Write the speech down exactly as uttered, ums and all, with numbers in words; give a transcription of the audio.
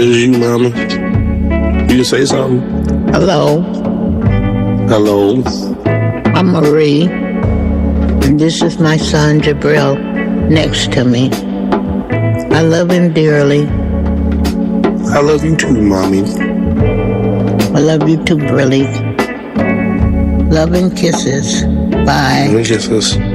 Is you, mama? You can say something. Hello, Hello. I'm Marie, and this is my son Jabril next to me. I love him dearly. I love you too, mommy. I love you too, Brilly. Love and kisses. Bye. Let me kiss us.